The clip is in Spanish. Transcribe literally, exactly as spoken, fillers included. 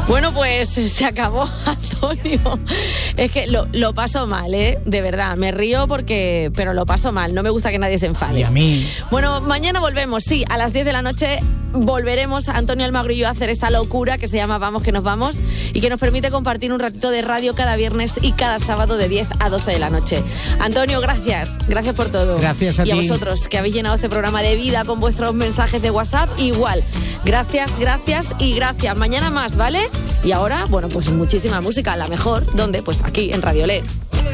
Bueno, pues se acabó, Antonio. Es que lo, lo paso mal, ¿eh? De verdad, me río porque... Pero lo paso mal, no me gusta que nadie se enfade. Y a mí. Bueno, mañana volvemos, sí, a las diez de la noche volveremos Antonio Almagro y yo a hacer esta locura que se llama Vamos que nos vamos y que nos permite compartir un ratito de radio cada viernes y cada sábado de diez a doce de la noche. Antonio, gracias, gracias por todo. Gracias a y ti. Y a vosotros, que habéis llenado este programa de vida con vuestros mensajes de WhatsApp, igual. Gracias, gracias y gracias. Mañana más, ¿vale? Y ahora, bueno, pues muchísima música, la mejor. ¿Dónde? Pues aquí, en Radio L E D.